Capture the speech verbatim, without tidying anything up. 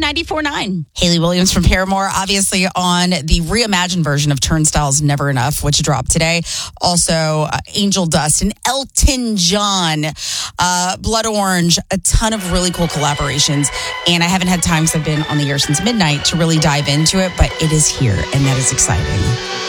ninety-four point nine. Haley Williams from Paramore, obviously on the reimagined version of Turnstile's Never Enough, which dropped today. Also, uh, Angel Dust and Elton John, uh, Blood Orange, a ton of really cool collaborations. And I haven't had time, because I've been on the air since midnight, to really dive into it, but it is here, and that is exciting.